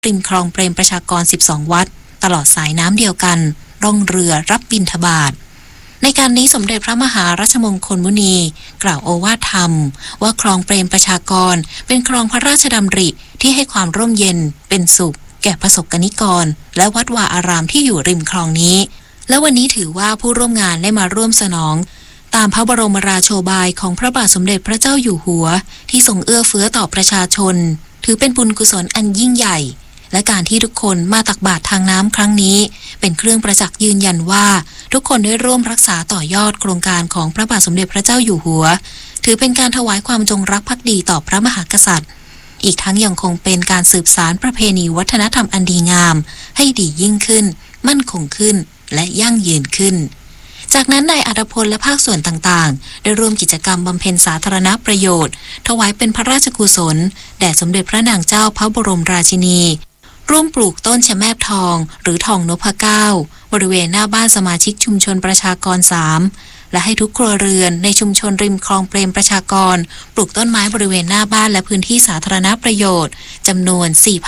ริมคลองเปรมประชากร12วัดตลอดสายน้ำเดียวกันร่องเรือรับบิณฑบาตในการนี้สมเด็จพระมหารัชมงคลมุนีกล่าวโอวาทธรรมว่าคลองเปรมประชากรเป็นคลองพระราชดำริที่ให้ความร่มเย็นเป็นสุขแก่ประสบกนิกรและวัดวาอารามที่อยู่ริมคลองนี้และวันนี้ถือว่าผู้ร่วมงานได้มาร่วมสนองตามพระบรมราโชบายของพระบาทสมเด็จพระเจ้าอยู่หัวที่ทรงเอื้อเฟื้อต่อประชาชนถือเป็นบุญกุศลอันยิ่งใหญ่และการที่ทุกคนมาตักบาตรทางน้ำครั้งนี้เป็นเครื่องประจักษ์ยืนยันว่าทุกคนได้ร่วมรักษาต่อยอดโครงการของพระบาทสมเด็จพระเจ้าอยู่หัวถือเป็นการถวายความจงรักภักดีต่อพระมหากษัตริย์อีกทั้งยังคงเป็นการสืบสานประเพณีวัฒนธรรมอันดีงามให้ดียิ่งขึ้นมั่นคงขึ้นและยั่งยืนขึ้นจากนั้นนายอัฏฐพลและภาคส่วนต่างๆได้ร่วมกิจกรรมบำเพ็ญสาธารณประโยชน์ถวายเป็นพระราชกุศลแด่สมเด็จพระนางเจ้าพระบรมราชินีร่วมปลูกต้นชะแมบทองหรือทองนพเก้าบริเวณหน้าบ้านสมาชิกชุมชนประชากร3และให้ทุกครัวเรือนในชุมชนริมคลองเปรมประชากรปลูกต้นไม้บริเวณหน้าบ้านและพื้นที่สาธารณประโยชน์จำนวน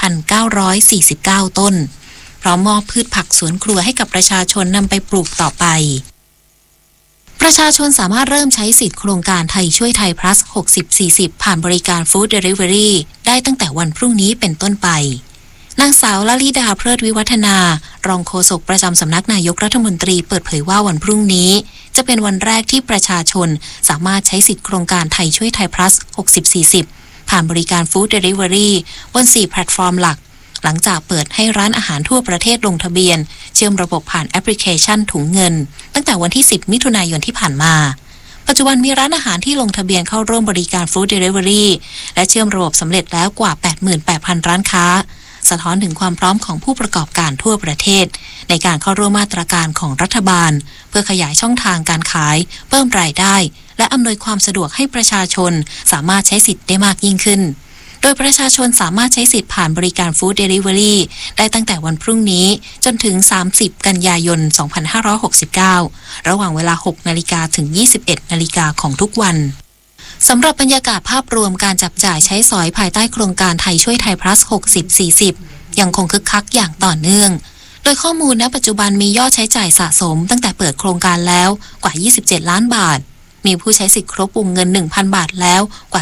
4,949 ต้นพร้อมมอบพืชผักสวนครัวให้กับประชาชนนำไปปลูกต่อไปประชาชนสามารถเริ่มใช้สิทธิโครงการไทยช่วยไทย plus 60-40 ผ่านบริการ Food Delivery ได้ตั้งแต่วันพรุ่งนี้เป็นต้นไปนางสาวลลิดาเพลิดวิวัฒนารองโฆษกประจำสำนักนายกรัฐมนตรีเปิดเผยว่าวันพรุ่งนี้จะเป็นวันแรกที่ประชาชนสามารถใช้สิทธิโครงการไทยช่วยไทย plus 60-40 ผ่านบริการ Food Delivery บน4แพลตฟอร์มหลักหลังจากเปิดให้ร้านอาหารทั่วประเทศลงทะเบียนเชื่อมระบบผ่านแอปพลิเคชันถุงเงินตั้งแต่วันที่10มิถุนายนที่ผ่านมาปัจจุบันมีร้านอาหารที่ลงทะเบียนเข้าร่วมบริการ Food Delivery และเชื่อมระบบสำเร็จแล้วกว่า 88,000 ร้านค้าสะท้อนถึงความพร้อมของผู้ประกอบการทั่วประเทศในการเข้าร่วมมาตรการของรัฐบาลเพื่อขยายช่องทางการขายเพิ่มรายได้และอำนวยความสะดวกให้ประชาชนสามารถใช้สิทธิ์ได้มากยิ่งขึ้นโดยประชาชนสามารถใช้สิทธิ์ผ่านบริการ Food Delivery ได้ตั้งแต่วันพรุ่งนี้จนถึง30กันยายน2569ระหว่างเวลา 6 นาฬิกาถึง 21 นาฬิกาของทุกวันสำหรับบรรยากาศภาพรวมการจับจ่ายใช้สอยภายใต้โครงการไทยช่วยไทย plus 60-40 ยังคงคึกคักอย่างต่อเนื่องโดยข้อมูลณปัจจุบันมียอดใช้จ่ายสะสมตั้งแต่เปิดโครงการแล้วกว่า27ล้านบาทมีผู้ใช้สิทธิ์ครบวงเงิน 1,000 บาทแล้วกว่า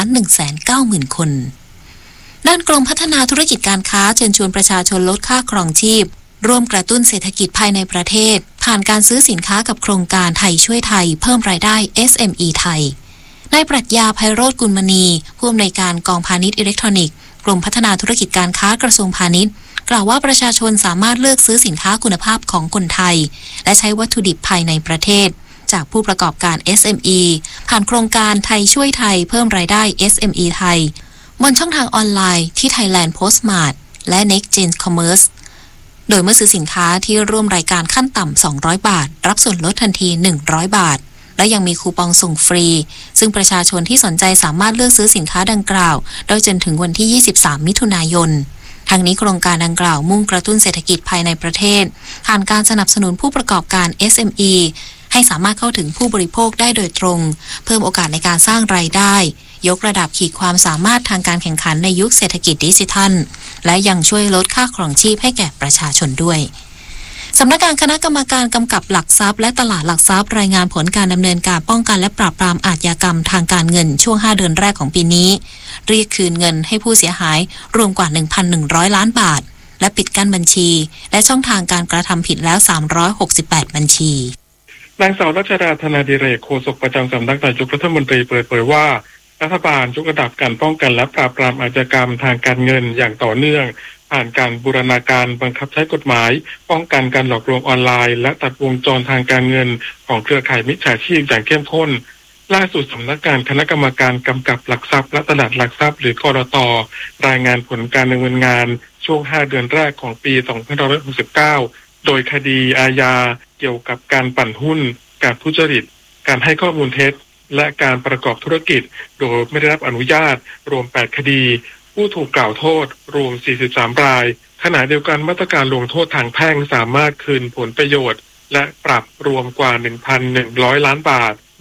2,190,000 คนด้านกรมพัฒนาธุรกิจการค้าเชิญชวนประชาชนลดค่าครองชีพร่วมกระตุ้นเศรษฐกิจภายในประเทศผ่านการซื้อสินค้ากับโครงการไทยช่วยไทยเพิ่มรายได้ SME ไทยนายปรัชญาไพโรจน์กุลมณีผู้อำนวยการกองพาณิชย์อิเล็กทรอนิกส์กรมพัฒนาธุรกิจการค้ากระทรวงพาณิชย์กล่าวว่าประชาชนสามารถเลือกซื้อสินค้าคุณภาพของคนไทยและใช้วัตถุดิบภายในประเทศจากผู้ประกอบการ SME ผ่านโครงการไทยช่วยไทยเพิ่มรายได้ SME ไทยบนช่องทางออนไลน์ที่ Thailand Postmart และ Next Gen Commerce โดยเมื่อซื้อสินค้าที่ร่วมรายการขั้นต่ำ200 บาทรับส่วนลดทันที100 บาทและยังมีคูปองส่งฟรีซึ่งประชาชนที่สนใจสามารถเลือกซื้อสินค้าดังกล่าวโดยจนถึงวันที่23มิถุนายนทางนี้โครงการดังกล่าวมุ่งกระตุ้นเศรษฐกิจภายในประเทศผ่านการสนับสนุนผู้ประกอบการ SME ให้สามารถเข้าถึงผู้บริโภคได้โดยตรงเพิ่มโอกาสในการสร้างรายได้ยกระดับขีดความสามารถทางการแข่งขันในยุคเศรษฐกิจดิจิทัลและยังช่วยลดค่าครองชีพให้แก่ประชาชนด้วยสำนักงานคณะกรรมการกำกับหลักทรัพย์และตลาดหลักทรัพย์รายงานผลการดำเนินการป้องกันและปราบปรามอาชญากรรมทางการเงินช่วง5เดือนแรกของปีนี้เรียกคืนเงินให้ผู้เสียหายรวมกว่า 1,100 ล้านบาทและปิดกั้นบัญชีและช่องทางการกระทำผิดแล้ว368บัญชีนางสาวรัชดาธนาดิเรกโฆษกประจำสำนักนายกรัฐมนตรีเปิดเผยว่ารัฐบาลยกระดับการป้องกันและปราบปรามอาชญากรรมทางการเงินอย่างต่อเนื่องผ่านการบูรณาการบังคับใช้กฎหมายป้องกันการหลอกลวงออนไลน์และตัดวงจรทางการเงินของเครือข่ายมิจฉาชีพอย่างเข้มข้นล่าสุดสำนักงานคณะกรรมการกำกับหลักทรัพย์และตลาดหลักทรัพย์หรือกรต.รายงานผลการดำเนินงานช่วง5เดือนแรกของปี2569โดยคดีอาญาเกี่ยวกับการปั่นหุ้นการทุจริตการให้ข้อมูลเท็จและการประกอบธุรกิจโดยไม่ได้รับอนุญาตรวม8คดีผู้ถูกกล่าวโทษรวม43รายขณะเดียวกันมาตรการลงโทษทางแพ่งสามารถคืนผลประโยชน์และปรับรวมกว่า 1,100 ล้านบาท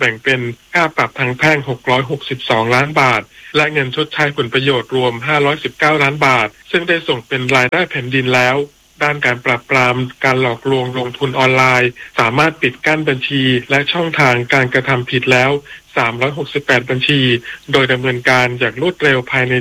แบ่งเป็นค่าปรับทางแพ่ง662ล้านบาทและเงินชดใช้ผลประโยชน์รวม519ล้านบาทซึ่งได้ส่งเป็นรายได้แผ่นดินแล้วด้านการปราบปรามการหลอกลวงลงทุนออนไลน์สามารถปิดกั้นบัญชีและช่องทางการกระทำผิดแล้ว368บัญชีโดยดำเนินการอย่างรวดเร็วภายใน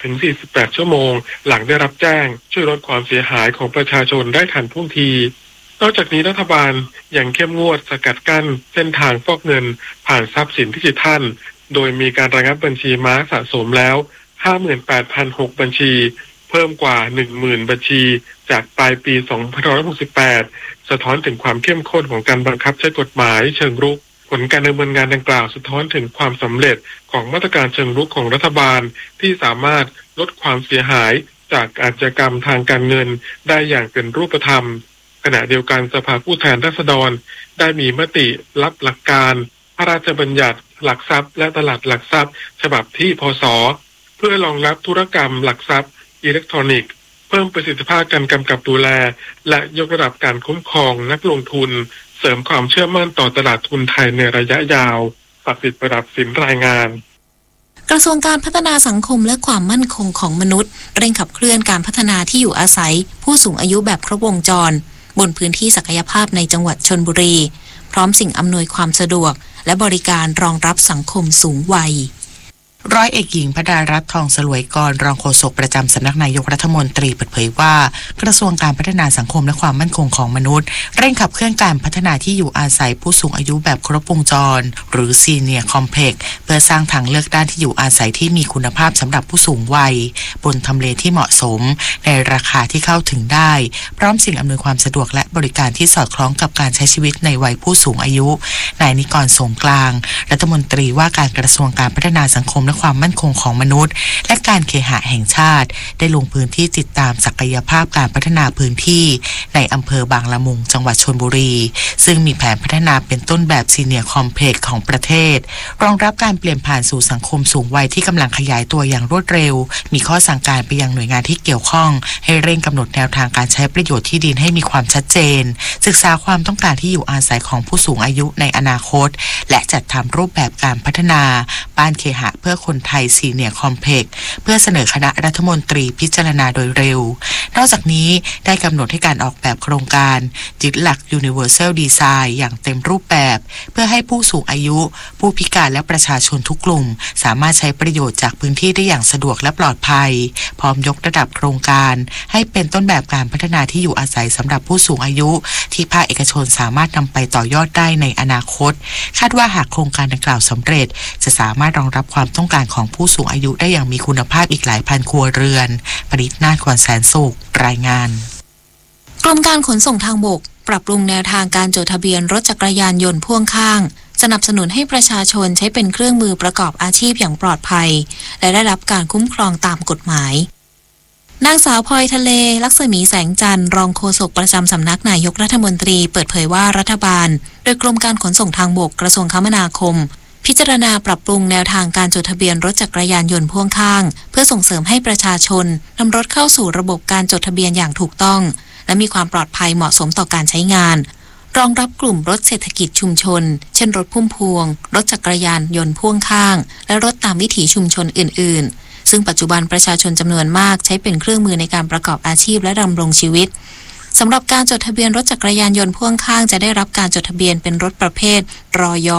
7-48 ชั่วโมงหลังได้รับแจ้งช่วยลดความเสียหายของประชาชนได้ทันท่วงทีนอกจากนี้รัฐบาลยังเข้มงวดสกัดกั้นเส้นทางฟอกเงินผ่านทรัพย์สินดิจิทัลโดยมีการระงับบัญชีม้าสะสมแล้ว 58,006 บัญชีเพิ่มกว่า 10,000 บัญชีจากปลายปี2568สะท้อนถึงความเข้มข้นของการบังคับใช้กฎหมายเชิงรุกผลการดำเนินงานดังกล่าวสะท้อนถึงความสำเร็จของมาตรการเชิงรุกของรัฐบาลที่สามารถลดความเสียหายจากอาชญากรรมทางการเงินได้อย่างเป็นรูปธรรมขณะเดียวกันสภาผู้แทนราษฎรได้มีมติรับหลักการพระราชบัญญัติหลักทรัพย์และตลาดหลักทรัพย์ฉบับที่พ.ศ.เพื่อรองรับธุรกรรมหลักทรัพย์อิเล็กทรอนิกส์เพิ่มประสิทธิภาพการกำกับดูแลและยกระดับการคุ้มครองนักลงทุนเสริมความเชื่อมั่นต่อตลาดทุนไทยในระยะยาวศักดิ์สิทธิ์ประดับสินรายงานกระทรวงการพัฒนาสังคมและความมั่นคงของมนุษย์เร่งขับเคลื่อนการพัฒนาที่อยู่อาศัยผู้สูงอายุแบบครบวงจรบนพื้นที่ศักยภาพในจังหวัดชลบุรีพร้อมสิ่งอำนวยความสะดวกและบริการรองรับสังคมสูงวัยร้อยเอกหญิงพดารัตน์ทองสลวยกรรองโฆษกประจำสำนักนายกรัฐมนตรีเปิดเผยว่ากระทรวงการพัฒนาสังคมและความมั่นคงของมนุษย์เร่งขับเคลื่อนการพัฒนาที่อยู่อาศัยผู้สูงอายุแบบครบวงจรหรือ Senior Complex เพื่อสร้างทางเลือกด้านที่อยู่อาศัยที่มีคุณภาพสำหรับผู้สูงวัยบนทำเลที่เหมาะสมในราคาที่เข้าถึงได้พร้อมสิ่งอำนวยความสะดวกและบริการที่สอดคล้องกับการใช้ชีวิตในวัยผู้สูงอายุนายนิกรสงกลางรัฐมนตรีว่าการกระทรวงการพัฒนาสังคมและความมั่นคงของมนุษย์และการเคหะแห่งชาติได้ลงพื้นที่ติดตามศักยภาพการพัฒนาพื้นที่ในอำเภอบางละมุงจังหวัดชลบุรีซึ่งมีแผนพัฒนาเป็นต้นแบบ Senior Complex ของประเทศรองรับการเปลี่ยนผ่านสู่สังคมสูงวัยที่กำลังขยายตัวอย่างรวดเร็วมีข้อสั่งการไปยังหน่วยงานที่เกี่ยวข้องให้เร่งกำหนดแนวทางการใช้ประโยชน์ที่ดินให้มีความชัดเจนศึกษาความต้องการที่อยู่อาศัยของผู้สูงอายุในอนาคตและจัดทำรูปแบบการพัฒนาบ้านเคหะเพื่อคนไทยSenior Complex เพื่อเสนอคณะรัฐมนตรีพิจารณาโดยเร็วนอกจากนี้ได้กำหนดให้การออกแบบโครงการยึดหลัก Universal Design อย่างเต็มรูปแบบเพื่อให้ผู้สูงอายุผู้พิการและประชาชนทุกกลุ่มสามารถใช้ประโยชน์จากพื้นที่ได้อย่างสะดวกและปลอดภัยพร้อมยกระดับโครงการให้เป็นต้นแบบการพัฒนาที่อยู่อาศัยสำหรับผู้สูงอายุที่ภาคเอกชนสามารถนำไปต่อยอดได้ในอนาคตคาดว่าหากโครงการดังกล่าวสำเร็จจะสามารถรองรับความต้องการของผู้สูงอายุได้อย่างมีคุณภาพอีกหลายพันครัวเรือนปริศนาถ ขวัญแสนสุขรายงานกรมการขนส่งทางบกปรับปรุงแนวทางการจดทะเบียนรถจักรยานยนต์พ่วงข้างสนับสนุนให้ประชาชนใช้เป็นเครื่องมือประกอบอาชีพอย่างปลอดภัยและได้รับการคุ้มครองตามกฎหมายนางสาวพลอยทะเลลักษมีแสงจันทร์รองโฆษกประจำสำนักนายกรัฐมนตรีเปิดเผยว่ารัฐบาลโดยกรมการขนส่งทางบกกระทรวงคมนาคมพิจารณาปรับปรุงแนวทางการจดทะเบียนรถจักรยานยนต์พ่วงข้างเพื่อส่งเสริมให้ประชาชนนำรถเข้าสู่ระบบการจดทะเบียนอย่างถูกต้องและมีความปลอดภัยเหมาะสมต่อการใช้งานรองรับกลุ่มรถเศรษฐกิจชุมชนเช่นรถพุ่มพวงรถจักรยานยนต์พ่วงข้างและรถตามวิถีชุมชนอื่นๆซึ่งปัจจุบันประชาชนจำนวนมากใช้เป็นเครื่องมือในการประกอบอาชีพและดำรงชีวิตสำหรับการจดทะเบียนรถจักรยานยนต์พ่วงข้างจะได้รับการจดทะเบียนเป็นรถประเภทรย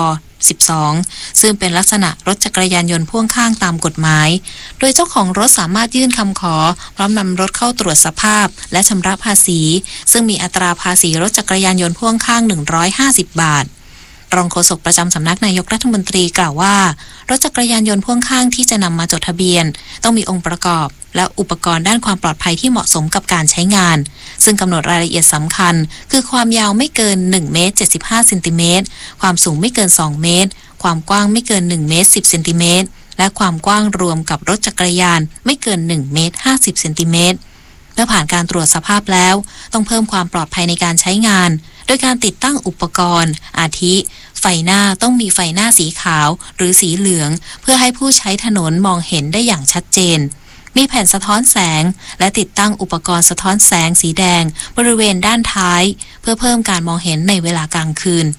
12ซึ่งเป็นลักษณะรถจักรยานยนต์พ่วงข้างตามกฎหมายโดยเจ้าของรถสามารถยื่นคำขอพร้อมนำรถเข้าตรวจสภาพและชำระภาษีซึ่งมีอัตราภาษีรถจักรยานยนต์พ่วงข้าง150 บาทรองโฆษกประจำสำนักนายกรัฐมนตรีกล่าวว่ารถจักรยานยนต์พ่วงข้างที่จะนำมาจดทะเบียนต้องมีองค์ประกอบและอุปกรณ์ด้านความปลอดภัยที่เหมาะสมกับการใช้งานซึ่งกำหนดรายละเอียดสำคัญคือความยาวไม่เกิน1เมตร75เซนติเมตรความสูงไม่เกิน2เมตรความกว้างไม่เกิน1เมตร10เซนติเมตรและความกว้างรวมกับรถจักรยานไม่เกิน1เมตร50เซนติเมตรเมื่อผ่านการตรวจสภาพแล้วต้องเพิ่มความปลอดภัยในการใช้งานโดยการติดตั้งอุปกรณ์อาทิไฟหน้าต้องมีไฟหน้าสีขาวหรือสีเหลืองเพื่อให้ผู้ใช้ถนนมองเห็นได้อย่างชัดเจนมีแผ่นสะท้อนแสงและติดตั้งอุปกรณ์สะท้อนแสงสีแดงบริเวณด้านท้ายเพื่อเพิ่มการมองเห็นในเวลากลางคืน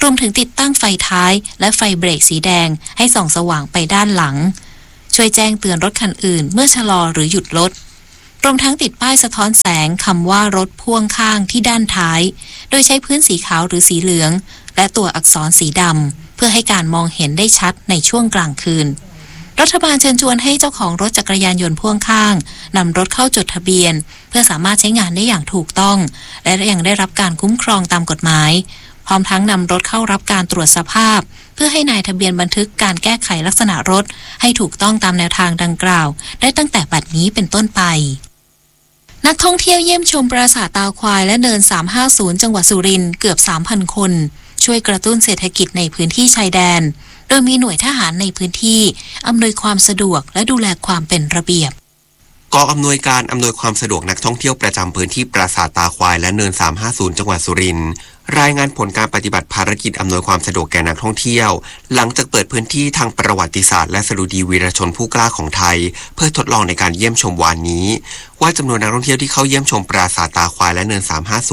รวมถึงติดตั้งไฟท้ายและไฟเบรกสีแดงให้ส่องสว่างไปด้านหลังช่วยแจ้งเตือนรถคันอื่นเมื่อชะลอหรือหยุดรถรวมทั้งติดป้ายสะท้อนแสงคำว่ารถพ่วงข้างที่ด้านท้ายโดยใช้พื้นสีขาวหรือสีเหลืองและตัวอักษรสีดำเพื่อให้การมองเห็นได้ชัดในช่วงกลางคืนรัฐบาลเชิญชวนให้เจ้าของรถจักรยานยนต์พ่วงข้างนำรถเข้าจดทะเบียนเพื่อสามารถใช้งานได้อย่างถูกต้องและยังได้รับการคุ้มครองตามกฎหมายพร้อมทั้งนำรถเข้ารับการตรวจสภาพเพื่อให้นายทะเบียนบันทึกการแก้ไขลักษณะรถให้ถูกต้องตามแนวทางดังกล่าวได้ตั้งแต่บัดนี้เป็นต้นไปนักท่องเที่ยวเยี่ยมชมปราสาทตาควายและเนิน350จังหวัดสุรินทร์เกือบ 3,000 คนช่วยกระตุ้นเศรษฐกิจในพื้นที่ชายแดนโดยมีหน่วยทหารในพื้นที่อำนวยความสะดวกและดูแลความเป็นระเบียบกองอำนวยการอำนวยความสะดวกนักท่องเที่ยวประจำพื้นที่ปราสาทตาควายและเนิน350จังหวัดสุรินทร์รายงานผลการปฏิบัติภารกิจอำนวยความสะดวกแก่นักท่องเที่ยวหลังจากเปิดพื้นที่ทางประวัติศาสตร์และสดุดีวีรชนผู้กล้าของไทยเพื่อทดลองในการเยี่ยมชมวานนี้ว่าจำนวนนักท่องเที่ยวที่เข้าเยี่ยมชมปราสาทตาควายและเนิน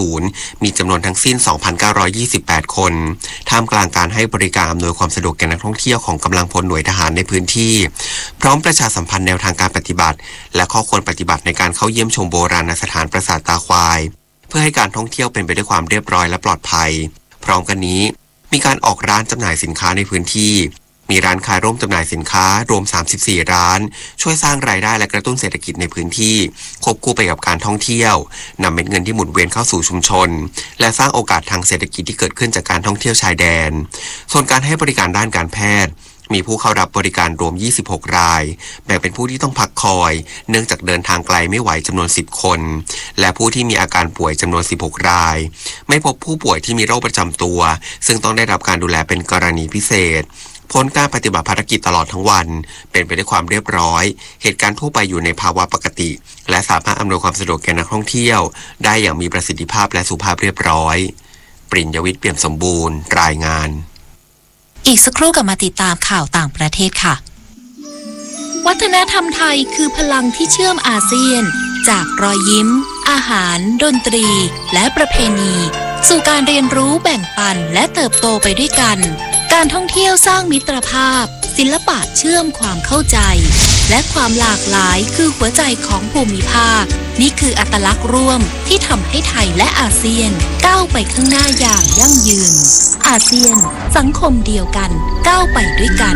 350มีจำนวนทั้งสิ้น 2,928 คนท่ามกลางการให้บริการอำนวยความสะดวกแก่นักท่องเที่ยวของกำลังพลหน่วยทหารในพื้นที่พร้อมประชาสัมพันธ์แนวทางการปฏิบัติและข้อควรปฏิบัติในการเข้าเยี่ยมชมโบราณสถานปราสาทตาควายเพื่อให้การท่องเที่ยวเป็นไปด้วยความเรียบร้อยและปลอดภัยพร้อมกันนี้มีการออกร้านจำหน่ายสินค้าในพื้นที่มีร้านขายร่วมจำหน่ายสินค้ารวม34ร้านช่วยสร้างรายได้และกระตุ้นเศรษฐกิจในพื้นที่ควบคู่ไปกับการท่องเที่ยวนำเม็ดเงินที่หมุนเวียนเข้าสู่ชุมชนและสร้างโอกาสทางเศรษฐกิจที่เกิดขึ้นจากการท่องเที่ยวชายแดนส่วนการให้บริการด้านการแพทย์มีผู้เข้ารับบริการรวม26รายแบ่งเป็นผู้ที่ต้องพักคอยเนื่องจากเดินทางไกลไม่ไหวจำนวน10คนและผู้ที่มีอาการป่วยจำนวน16รายไม่พบผู้ป่วยที่มีโรคประจำตัวซึ่งต้องได้รับการดูแลเป็นกรณีพิเศษผลการปฏิบัติภารกิจตลอดทั้งวันเป็นไปด้วยความเรียบร้อยเหตุการณ์ทั่วไปอยู่ในภาวะปกติและสามารถอำนวยความสะดวกแก่นักท่องเที่ยวได้อย่างมีประสิทธิภาพและสุภาพเรียบร้อยปริญญวิทย์เปี่ยมสมบูรณ์รายงานอีกสักครู่กลับมาติดตามข่าวต่างประเทศค่ะวัฒนธรรมไทยคือพลังที่เชื่อมอาเซียนจากรอยยิ้มอาหารดนตรีและประเพณีสู่การเรียนรู้แบ่งปันและเติบโตไปด้วยกันการท่องเที่ยวสร้างมิตรภาพศิลปะเชื่อมความเข้าใจและความหลากหลายคือหัวใจของภูมิภาคนี่คืออัตลักษณ์ร่วมที่ทำให้ไทยและอาเซียนก้าวไปข้างหน้าอย่างยั่งยืนอาเซียนสังคมเดียวกันก้าวไปด้วยกัน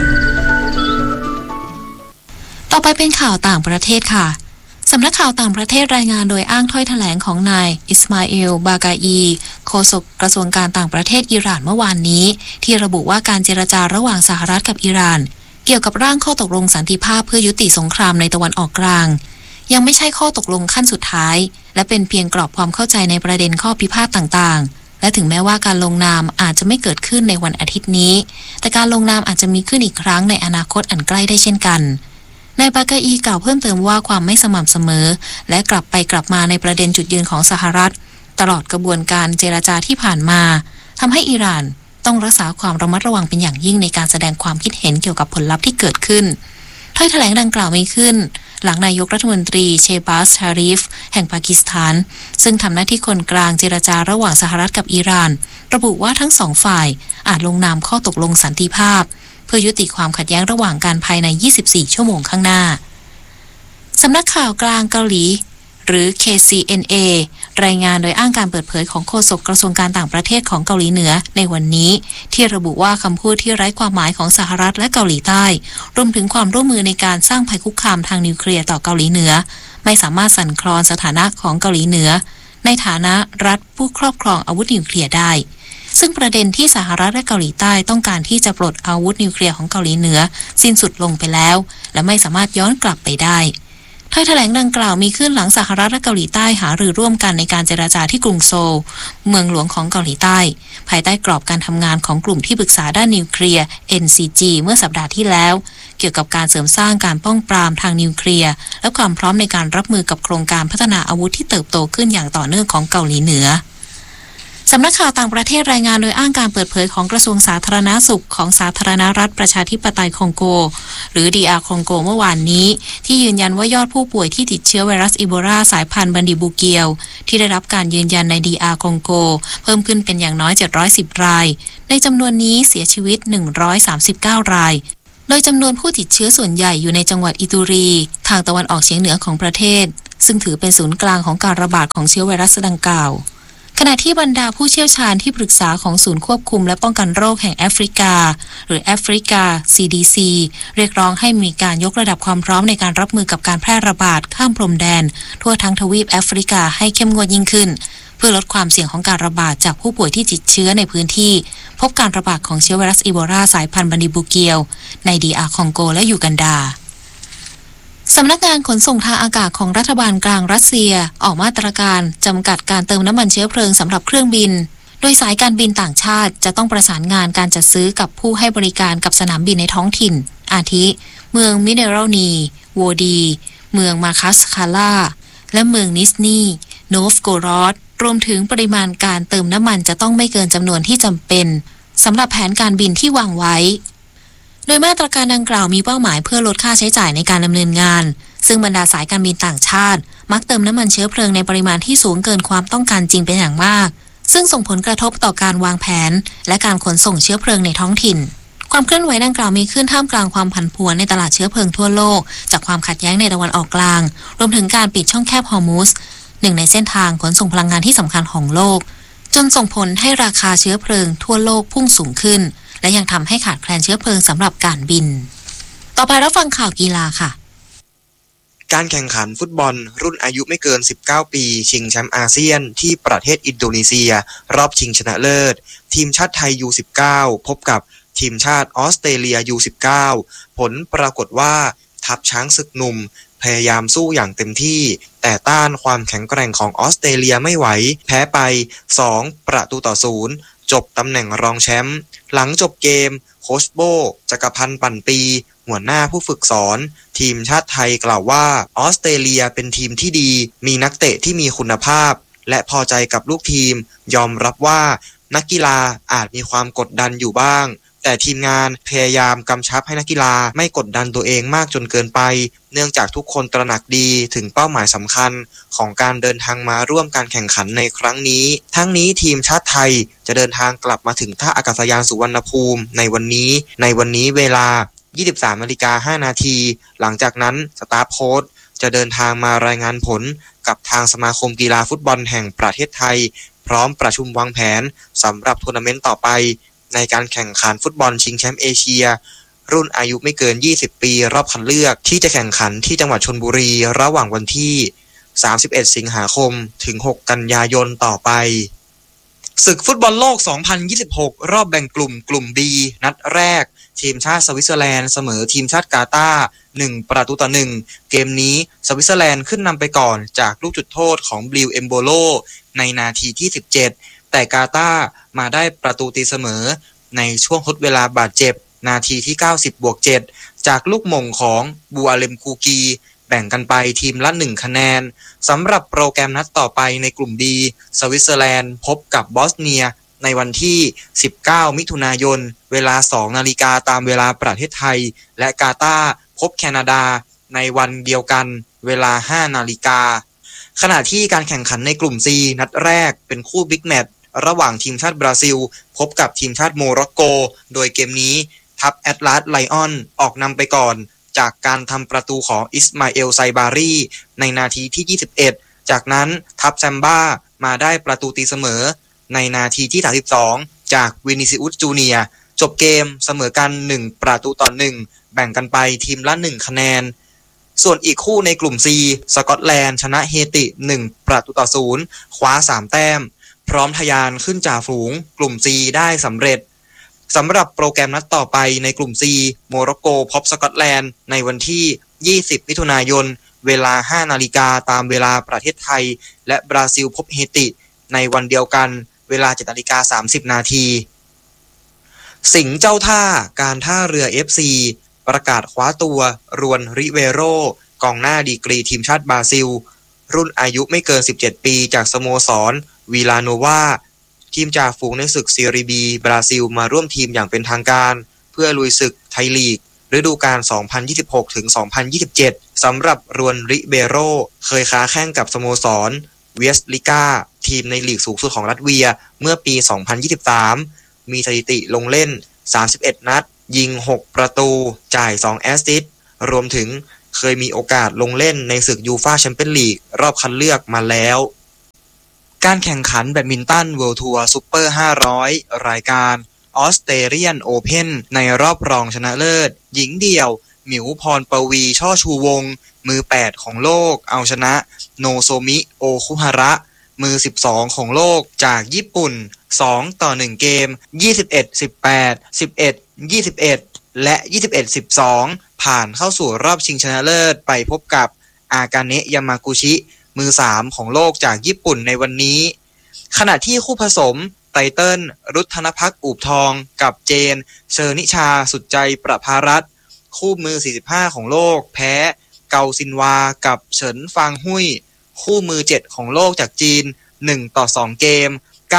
ต่อไปเป็นข่าวต่างประเทศค่ะสำนักข่าวต่างประเทศรายงานโดยอ้างถ้อยแถลงของนายอิสมาอิล บากาอีโฆษกกระทรวงการต่างประเทศอิหร่านเมื่อวานนี้ที่ระบุว่าการเจรจาระหว่างสหรัฐกับอิหร่านเกี่ยวกับร่างข้อตกลงสันติภาพเพื่อยุติสงครามในตะวันออกกลางยังไม่ใช่ข้อตกลงขั้นสุดท้ายและเป็นเพียงกรอบความเข้าใจในประเด็นข้อพิพาทต่างๆและถึงแม้ว่าการลงนามอาจจะไม่เกิดขึ้นในวันอาทิตย์นี้แต่การลงนามอาจจะมีขึ้นอีกครั้งในอนาคตอันใกล้ได้เช่นกันนายบากาอีกล่าวเพิ่มเติมว่าความไม่สม่ำเสมอและกลับไปกลับมาในประเด็นจุดยืนของสหรัฐตลอดกระบวนการเจรจาที่ผ่านมาทำให้อิหร่านต้องรักษาความระมัดระวังเป็นอย่างยิ่งในการแสดงความคิดเห็นเกี่ยวกับผลลัพธ์ที่เกิดขึ้นถ้อยแถลงดังกล่าวมีขึ้นหลังนายกรัฐมนตรีเชบาส ชาริฟแห่งปากีสถานซึ่งทำหน้าที่คนกลางเจรจาระหว่างสหรัฐกับอิหร่านระบุว่าทั้งสองฝ่ายอาจลงนามข้อตกลงสันติภาพเพื่อยุติความขัดแย้งระหว่างกันภายใน24ชั่วโมงข้างหน้าสำนักข่าวกลางเกาหลีหรือ KCNA รายงานโดยอ้างการเปิดเผยของโฆษกกระทรวงการต่างประเทศของเกาหลีเหนือในวันนี้ที่ระบุว่าคำพูดที่ไร้ความหมายของสหรัฐและเกาหลีใต้รวมถึงความร่วมมือในการสร้างภัยคุกคามทางนิวเคลียร์ต่อเกาหลีเหนือไม่สามารถสั่นคลอนสถานะของเกาหลีเหนือในฐานะรัฐผู้ครอบครองอาวุธนิวเคลียร์ได้ซึ่งประเด็นที่สหรัฐและเกาหลีใต้ต้องการที่จะปลดอาวุธนิวเคลียร์ของเกาหลีเหนือสิ้นสุดลงไปแล้วและไม่สามารถย้อนกลับไปได้ถ้อยแถลงดังกล่าวมีขึ้นหลังสหรัฐและเกาหลีใต้หารือร่วมกันในการเจรจาที่กรุงโซลเมืองหลวงของเกาหลีใต้ภายใต้กรอบการทำงานของกลุ่มที่ปรึกษาด้านนิวเคลียร์ NCG เมื่อสัปดาห์ที่แล้วเกี่ยวกับการเสริมสร้างการป้องปรามทางนิวเคลียร์และความพร้อมในการรับมือกับโครงการพัฒนาอาวุธที่เติบโตขึ้นอย่างต่อเนื่องของเกาหลีเหนือสำนักข่าวต่างประเทศรายงานโดยอ้างการเปิดเผยของกระทรวงสาธารณสุขของสาธารณรัฐประชาธิปไตยคองโกหรือ DR คองโกเมื่อวานนี้ที่ยืนยันว่ายอดผู้ป่วยที่ติดเชื้อไวรัสอีโบลาสายพันธุ์บันดิบูเกียวที่ได้รับการยืนยันใน DR คองโกเพิ่มขึ้นเป็นอย่างน้อย710รายในจำนวนนี้เสียชีวิต139รายโดยจำนวนผู้ติดเชื้อส่วนใหญ่อยู่ในจังหวัดอิตูรีทางตะวันออกเฉียงเหนือของประเทศซึ่งถือเป็นศูนย์กลางของการระบาดของเชื้อไวรัสดังกล่าวขณะที่บรรดาผู้เชี่ยวชาญที่ปรึกษาของศูนย์ควบคุมและป้องกันโรคแห่งแอฟริกาหรือแอฟริกา CDC เรียกร้องให้มีการยกระดับความพร้อมในการรับมือกับการแพร่ระบาดข้ามพรมแดนทั่วทั้งทวีปแอฟริกาให้เข้มงวดยิ่งขึ้นเพื่อลดความเสี่ยงของการระบาดจากผู้ป่วยที่ติดเชื้อในพื้นที่พบการระบาดของเชื้อไวรัสอีโบลาสายพันธุ์บันดิบูเกียวใน DR คองโกและยูกันดาสำนักงานขนส่งทางอากาศของรัฐบาลกลางรัสเซียออกมาตรการจำกัดการเติมน้ำมันเชื้อเพลิงสำหรับเครื่องบินโดยสายการบินต่างชาติจะต้องประสานงานการจัดซื้อกับผู้ให้บริการกับสนามบินในท้องถิ่นอาทิเมืองมิเนเรลนีโวดีเมืองมาคัสคาล่าและเมืองนิสนีโนฟโกรอดรวมถึงปริมาณการเติมน้ำมันจะต้องไม่เกินจำนวนที่จำเป็นสำหรับแผนการบินที่วางไว้โดยมาตรการดังกล่าวมีเป้าหมายเพื่อลดค่าใช้จ่ายในการดำเนินงานซึ่งบรรดาสายการบินต่างชาติมักเติมน้ำมันเชื้อเพลิงในปริมาณที่สูงเกินความต้องการจริงเป็นอย่างมากซึ่งส่งผลกระทบต่อการวางแผนและการขนส่งเชื้อเพลิงในท้องถิ่นความเคลื่อนไหวดังกล่าวมีขึ้นท่ามกลางความผันผวนในตลาดเชื้อเพลิงทั่วโลกจากความขัดแย้งในตะวันออกกลางรวมถึงการปิดช่องแคบฮอร์มุซหนึ่งในเส้นทางขนส่งพลังงานที่สำคัญของโลกจนส่งผลให้ราคาเชื้อเพลิงทั่วโลกพุ่งสูงขึ้นและยังทำให้ขาดแคลนเชื้อเพลิงสำหรับการบินต่อไปรับฟังข่าวกีฬาค่ะการแข่งขันฟุตบอลรุ่นอายุไม่เกิน19ปีชิงแชมป์อาเซียนที่ประเทศอินโดนีเซียรอบชิงชนะเลิศทีมชาติไทย U19 พบกับทีมชาติออสเตรเลีย U19 ผลปรากฏว่าทัพช้างศึกหนุ่มพยายามสู้อย่างเต็มที่แต่ต้านความแข็งแกร่งของออสเตรเลียไม่ไหวแพ้ไป2-0จบตำแหน่งรองแชมป์หลังจบเกมโค้ชโบจักรพันธ์ปั่นปีหัวหน้าผู้ฝึกสอนทีมชาติไทยกล่าวว่าออสเตรเลียเป็นทีมที่ดีมีนักเตะที่มีคุณภาพและพอใจกับลูกทีมยอมรับว่านักกีฬาอาจมีความกดดันอยู่บ้างแต่ทีมงานพยายามกำชับให้นักกีฬาไม่กดดันตัวเองมากจนเกินไปเนื่องจากทุกคนตระหนักดีถึงเป้าหมายสำคัญของการเดินทางมาร่วมการแข่งขันในครั้งนี้ทั้งนี้ทีมชาติไทยจะเดินทางกลับมาถึงท่าอากาศยานสุวรรณภูมิในวันนี้เวลา 23:05 นาทีหลังจากนั้นสตาฟโค้ชจะเดินทางมารายงานผลกับทางสมาคมกีฬาฟุตบอลแห่งประเทศไทยพร้อมประชุมวางแผนสำหรับทัวร์นาเมนต์ต่อไปในการแข่งขันฟุตบอลชิงแชมป์เอเชียรุ่นอายุไม่เกิน20ปีรอบคัดเลือกที่จะแข่งขันที่จังหวัดชลบุรีระหว่างวันที่31สิงหาคมถึง6กันยายนต่อไปศึกฟุตบอลโลก2026รอบแบ่งกลุ่ม B นัดแรกทีมชาติสวิตเซอร์แลนด์เสมอทีมชาติกาตาร์1-1เกมนี้สวิตเซอร์แลนด์ขึ้นนำไปก่อนจากลูกจุดโทษของบลิวเอมโบโลในนาทีที่17แต่กาตาร์มาได้ประตูตีเสมอในช่วงทดเวลาบาดเจ็บนาทีที่90+7จากลูกหม่งของบูอาเลมคูกีแบ่งกันไปทีมละ1คะแนนสำหรับโปรแกรมนัดต่อไปในกลุ่ม D สวิตเซอร์แลนด์พบกับบอสเนียในวันที่19มิถุนายนเวลา 2 นาฬิกาตามเวลาประเทศไทยและกาตาร์พบแคนาดาในวันเดียวกันเวลา 5 นาฬิกาขณะที่การแข่งขันในกลุ่ม C นัดแรกเป็นคู่บิ๊กแมตช์ระหว่างทีมชาติบราซิลพบกับทีมชาติโมร็อกโกโดยเกมนี้ทัพแอตลาสไลออนออกนำไปก่อนจากการทำประตูของอิสมาเอลไซบารีในนาทีที่21จากนั้นทัพแซมบ้ามาได้ประตูตีเสมอในนาทีที่32จากวินิซิอุสจูเนียร์จบเกมเสมอกัน1-1แบ่งกันไปทีมละ1คะแนนส่วนอีกคู่ในกลุ่ม C สกอตแลนด์ชนะเฮติ1-0คว้า3แต้มพร้อมทะยานขึ้นจ่าฝูงกลุ่ม C ได้สำเร็จสำหรับโปรแกรมนัดต่อไปในกลุ่ม C โมร็อกโกพบสกอตแลนด์ในวันที่20มิถุนายนเวลา 5 นาฬิกาตามเวลาประเทศไทยและบราซิลพบเฮติในวันเดียวกันเวลา 7:30 นาทีสิงห์เจ้าท่าการท่าเรือ FC ประกาศคว้าตัวรวนริเวโรกองหน้าดีกรีทีมชาติบราซิลรุ่นอายุไม่เกิน17ปีจากสโมสรวิลาโนวาทีมจ่าฝูงในศึกซีรีบีบราซิลมาร่วมทีมอย่างเป็นทางการเพื่อลุยศึกไทยลีกฤดูกาล 2026 ถึง 2027 สำหรับรวนริเบโรเคยค้าแข่งกับสโมสรเวสลิก้าทีมในลีกสูงสุดของรัสเซียเมื่อปี 2023 มีสถิติลงเล่น 31 นัดยิง 6 ประตูจ่าย 2 แอสซิสต์รวมถึงเคยมีโอกาสลงเล่นในศึกยูฟ่าแชมเปี้ยนลีกรอบคัดเลือกมาแล้วการแข่งขันแบดมินตันเวิลด์ทัวร์ซุปเปอร์ 500 รายการออสเตรเลียนโอเพ่นในรอบรองชนะเลิศหญิงเดี่ยวหมิวพรปวีช่อชูวงศ์มือ 8 ของโลกเอาชนะโนโซมิโอคุฮาระมือ 12 ของโลกจากญี่ปุ่น2-1 เกม 21-18 11-21 และ 21-12 ผ่านเข้าสู่รอบชิงชนะเลิศไปพบกับอากาเนะยามากุชิมือ 3 ของโลกจากญี่ปุ่นในวันนี้ขณะที่คู่ผสมไตเติ้ลรุทธนภักดิ์อูบทองกับเจนเชอร์นิชาสุดใจประภารัตน์คู่มือ 45 ของโลกแพ้เกาซินวากับเฉินฟางหุยคู่มือ 7 ของโลกจากจีน1-2 เกม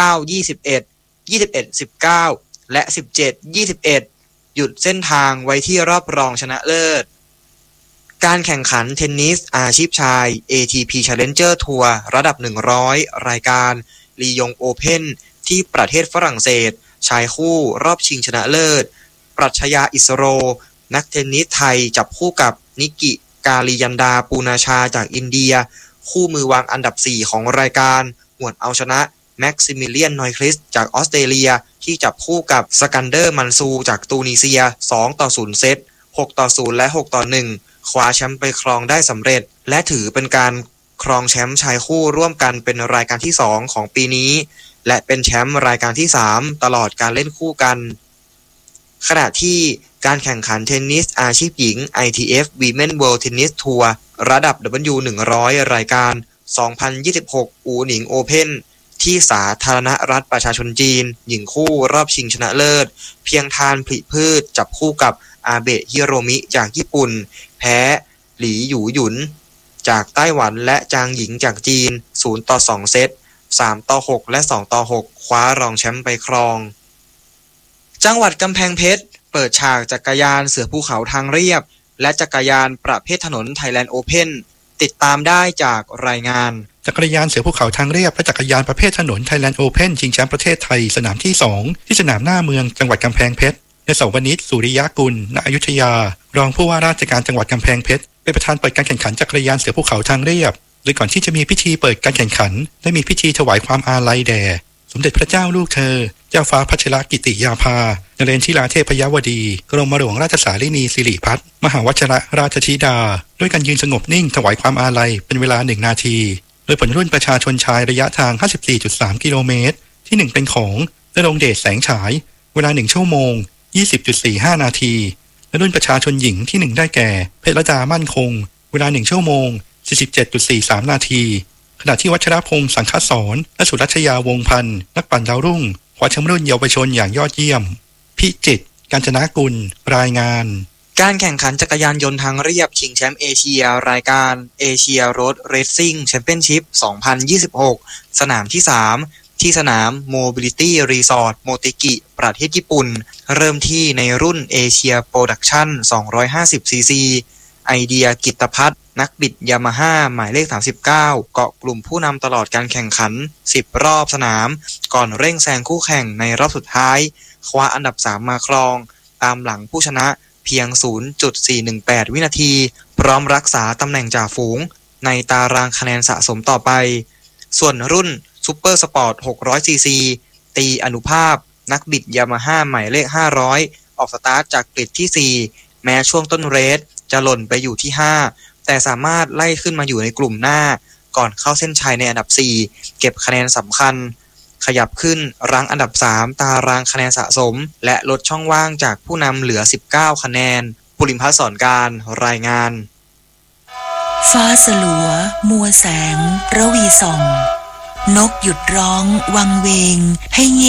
9-21 21-19 และ 17-21 หยุดเส้นทางไว้ที่รอบรองชนะเลิศการแข่งขันเทนนิสอาชีพชาย ATP Challenger Tour ระดับ 100 รายการลียงโอเพ่นที่ประเทศฝรั่งเศสชายคู่รอบชิงชนะเลิศปรัชญาอิสโรนักเทนนิสไทยจับคู่กับนิกิกาลิยันดาปูนาชาจากอินเดียคู่มือวางอันดับ 4 ของรายการหวดเอาชนะแม็กซิมิเลียนนอยคริสจากออสเตรเลียที่จับคู่กับสกันเดอร์มันซูจากตูนิเซีย2-0 เซต 6-0 และ 6-1 คว้าแชมป์ไปครองได้สำเร็จและถือเป็นการครองแชมป์ชายคู่ร่วมกันเป็นรายการที่ 2 ของปีนี้และเป็นแชมป์รายการที่ 3 ตลอดการเล่นคู่กันขณะที่การแข่งขันเทนนิสอาชีพหญิง ITF Women World Tennis Tour ระดับ W100 รายการ 2026 อูหนิงโอเพ่นที่สาธารณรัฐประชาชนจีนหญิงคู่รอบชิงชนะเลิศเพียงทานผลิพืชจับคู่กับอาเบะฮิโรมิจากญี่ปุ่นแพ้หลี่หยูหยุนจากไต้หวันและจางหญิงจากจีน0-2 เซต 3-6 และ 2-6 คว้ารองแชมป์ไปครองจังหวัดกำแพงเพชรเปิดฉากจักรยานเสือภูเขาทางเรียบและจักรยานประเภทถนน Thailand Open ติดตามได้จากรายงานจักรยานเสือภูเขาทางเรียบและจักรยานประเภทถนน Thailand Open ชิงแชมป์ประเทศไทยสนามที่ 2 ที่สนามหน้าเมืองจังหวัดกำแพงเพชรนายเสาวนิช สุริยกุล ณ อยุธยารองผู้ว่าราชการจังหวัดกำแพงเพชรเป็นประธานเปิดการแข่งขันจักรยานเสือภูเขาทางเรียบโดยก่อนที่จะมีพิธีเปิดการแข่งขันได้มีพิธีถวายความอาลัยแด่สมเด็จพระเจ้าลูกเธอเจ้าฟ้าพัชรกิติยาภานเรนทิราเทพยวดีกรมหลวงราชสารินีสิริพัฒน์มหาวชิรราชธิดาด้วยการยืนสงบนิ่งถวายความอาลัยเป็นเวลา1 นาทีโดยผลรุ่นประชาชนชายระยะทาง 54.3 กิโลเมตรที่1เป็นของณรงค์เดชแสงฉายเวลา1 ชั่วโมง 20.45 นาทีและรุ่นประชาชนหญิงที่1ได้แก่เพชรดามั่นคงเวลา1 ชั่วโมง 47.43 นาทีขณะที่วัชรพงษ์สังฆสรและสุรัชยาวงศ์พันธ์นักปั่นดาวรุ่งคว้าแชมป์รุ่นเยาวชนอย่างยอดเยี่ยมพิจิตรกาญจนกุลรายงานการแข่งขันจักรยานยนต์ทางเรียบชิงแชมป์เอเชียรายการเอเชียโรดเรซซิ่งแชมเปี้ยนชิพ 2026 สนามที่ 3 ที่สนาม Mobility Resort โมติกิประเทศญี่ปุ่นเริ่มที่ในรุ่นเอเชียโปรดักชั่น 250cc ไอเดียกิตภัทรนักบิดยามาฮ่าหมายเลข 39 เกาะกลุ่มผู้นำตลอดการแข่งขัน 10 รอบสนามก่อนเร่งแซงคู่แข่งในรอบสุดท้ายคว้าอันดับ 3 มาครองตามหลังผู้ชนะเพียง 0.418 วินาทีพร้อมรักษาตำแหน่งจ่าฝูงในตารางคะแนนสะสมต่อไปส่วนรุ่นซุปเปอร์สปอร์ต 600cc ตีอนุภาพนักบิดยามาฮ่าหมายเลข 500 ออกสตาร์ทจากกริดที่ 4 แม้ช่วงต้นเรสจะหล่นไปอยู่ที่ 5 แต่สามารถไล่ขึ้นมาอยู่ในกลุ่มหน้าก่อนเข้าเส้นชัยในอันดับ 4 เก็บคะแนนสำคัญขยับขึ้นรั้งอันดับ 3 ตารางคะแนนสะสมและลดช่องว่างจากผู้นำเหลือ 19 คะแนนปุริมพัฒน์สอนการรายงานฟ้าสลัวมัวแสงระวีส่องนกหยุดร้องวังเวงให้